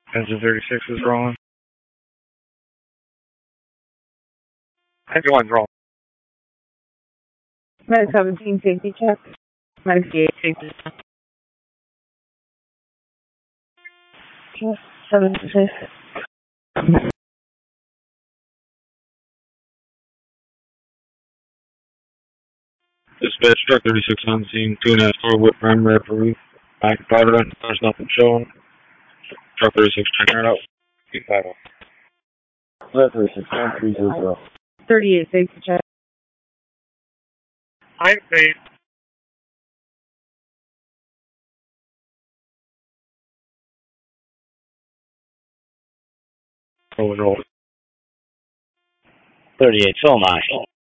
Engine 36 is wrong. Engine 1's wrong. Med 17 safety check. Med 8 safety check. 7 safe. Dispatch truck 36 on scene, 2.5 store whip prime referee. Back powder, there's nothing showing. Truck 36 checking it out. Keep that up. Flat 36 on 300. 38 safety check. I'm safe. Roll. 38, so am I.